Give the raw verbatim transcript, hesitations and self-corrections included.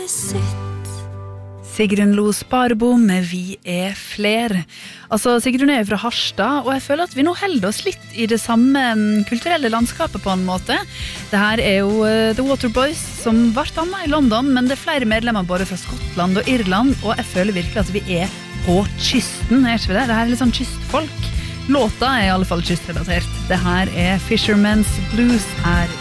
Sigrun Lo Sparebo med Vi er fler. Altså, Sigrun er fra Harstad, og jeg føler at vi nå holder oss litt i det samme kulturelle landskapet på en måte. Det her er jo uh, The Waterboys, som vart annet i London, men det er flere medlemmer både fra Skottland og Irland, og jeg føler virkelig at vi er på kysten, er ikke vi det? Det her er litt sånn kystfolk. Låta er i alle fall kystrelatert. Det her er Fisherman's Blues her